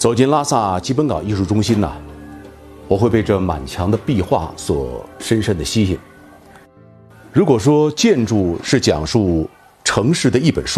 走进拉萨基本港艺术中心呢，我会被这满墙的壁画所深深的吸引。如果说建筑是讲述城市的一本书，